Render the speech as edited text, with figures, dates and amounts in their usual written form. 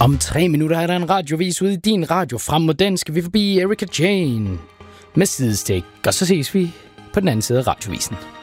Om 3 minutter er der en radiovis ude i din radio. Frem mod den skal vi forbi Erika Jane med sidestik. Og så ses vi på den anden side af radiovisen.